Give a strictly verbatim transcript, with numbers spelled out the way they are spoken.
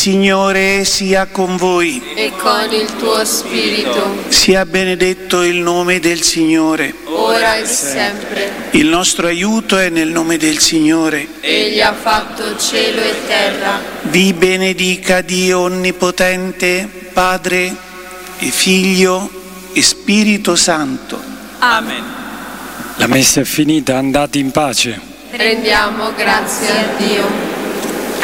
Signore sia con voi. E con il tuo spirito. Sia benedetto il nome del Signore. Ora e sempre. Il nostro aiuto è nel nome del Signore. Egli ha fatto cielo e terra. Vi benedica Dio Onnipotente, Padre e Figlio e Spirito Santo. Amen. La messa è finita, andate in pace. Rendiamo grazie a Dio.